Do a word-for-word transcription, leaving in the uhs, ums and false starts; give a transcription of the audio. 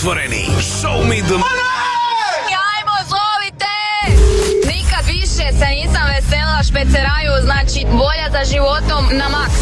Otvoreni. Show me the money! Ajmo, zovite! Nikad više se nisam vesela špeceraju, znači volja za životom na maks.